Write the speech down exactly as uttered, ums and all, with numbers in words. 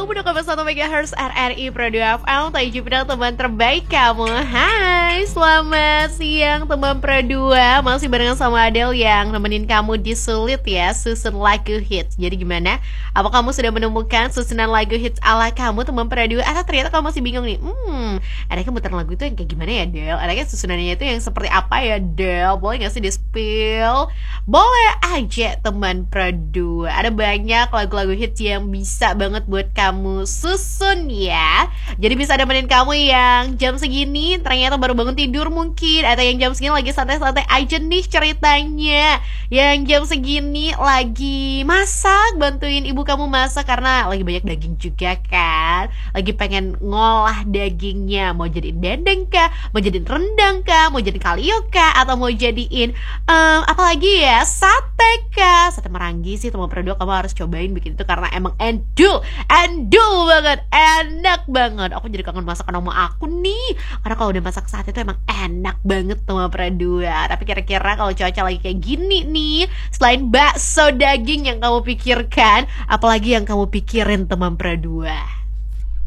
puluh dua koma satu megahertz R R I Pro dua F M, Taiju Pinang, teman terbaik kamu. Hai, selamat siang teman Pro dua. Masih barengan sama Adele yang nemenin kamu di Sulit ya, susun lagu hits. Jadi gimana? Apa kamu sudah menemukan susunan lagu hits ala kamu teman Pro dua? Atau ternyata kamu masih bingung nih? Hmm, enaknya muter lagu itu yang kayak gimana ya Del? Enaknya susunannya itu yang seperti apa ya Del? Boleh gak sih di spill? Boleh aja teman Pro dua. Ada banyak lagu-lagu hits yang bisa banget buat kamu susun ya. Jadi bisa nemenin kamu yang jam segini ternyata baru bangun tidur mungkin, atau yang jam segini lagi santai-santai aja nih ceritanya, yang jam segini lagi masak, bantuin ibu kamu masak karena lagi banyak daging juga kan, lagi pengen ngolah dagingnya, mau jadiin dendeng kah, mau jadiin rendang kah, mau jadiin kalio kah, atau mau jadiin um, apalagi ya, sate kah, sate meranggi sih teman Pro dua, kamu harus cobain bikin itu karena emang endul endul banget, enak banget. Aku jadi kangen masakan oma aku nih, karena kalau udah masak sate itu emang enak banget teman Pro dua. Tapi kira-kira kalau cuaca lagi kayak gini nih, selain bakso daging yang kamu pikirkan, apalagi yang kamu pikirin teman Pro dua?